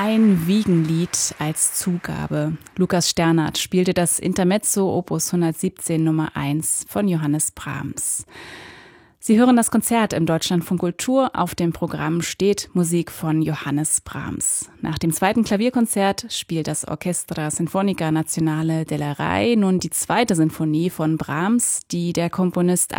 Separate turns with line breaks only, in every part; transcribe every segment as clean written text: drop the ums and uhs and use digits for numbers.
Ein Wiegenlied als Zugabe. Lukas Sternert spielte das Intermezzo Opus 117 Nummer 1 von Johannes Brahms. Sie hören das Konzert im Deutschlandfunk Kultur. Auf dem Programm steht Musik von Johannes Brahms. Nach dem zweiten Klavierkonzert spielt das Orchestra Sinfonica Nazionale della RAI nun die zweite Sinfonie von Brahms, die der Komponist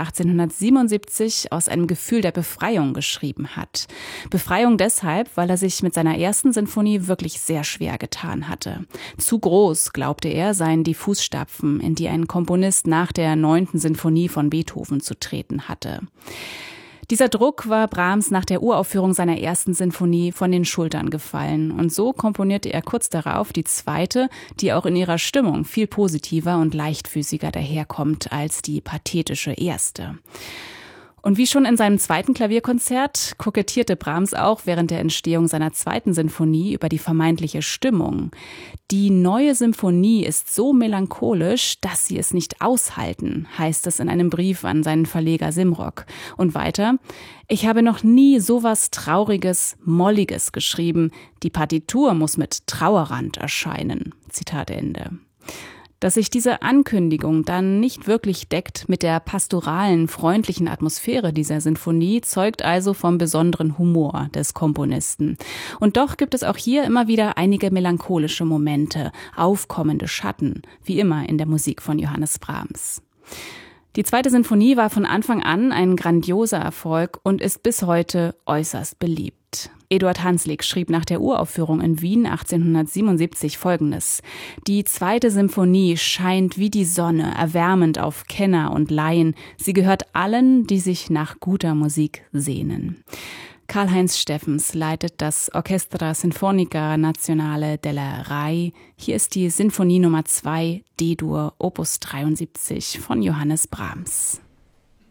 1877 aus einem Gefühl der Befreiung geschrieben hat. Befreiung deshalb, weil er sich mit seiner ersten Sinfonie wirklich sehr schwer getan hatte. Zu groß, glaubte er, seien die Fußstapfen, in die ein Komponist nach der 9. Sinfonie von Beethoven zu treten hatte. Dieser Druck war Brahms nach der Uraufführung seiner ersten Sinfonie von den Schultern gefallen. Und so komponierte er kurz darauf die zweite, die auch in ihrer Stimmung viel positiver und leichtfüßiger daherkommt als die pathetische erste. Und wie schon in seinem zweiten Klavierkonzert kokettierte Brahms auch während der Entstehung seiner zweiten Sinfonie über die vermeintliche Stimmung. Die neue Symphonie ist so melancholisch, dass sie es nicht aushalten, heißt es in einem Brief an seinen Verleger Simrock. Und weiter: Ich habe noch nie sowas Trauriges, Molliges geschrieben. Die Partitur muss mit Trauerrand erscheinen. Zitat Ende. Dass sich diese Ankündigung dann nicht wirklich deckt mit der pastoralen, freundlichen Atmosphäre dieser Sinfonie, zeugt also vom besonderen Humor des Komponisten. Und doch gibt es auch hier immer wieder einige melancholische Momente, aufkommende Schatten, wie immer in der Musik von Johannes Brahms. Die zweite Sinfonie war von Anfang an ein grandioser Erfolg und ist bis heute äußerst beliebt. Eduard Hanslick schrieb nach der Uraufführung in Wien 1877 Folgendes: Die zweite Symphonie scheint wie die Sonne, erwärmend auf Kenner und Laien. Sie gehört allen, die sich nach guter Musik sehnen. Karl-Heinz Steffens leitet das Orchestra Sinfonica Nazionale della RAI. Hier ist die Sinfonie Nummer 2, D-Dur, Opus 73 von Johannes Brahms.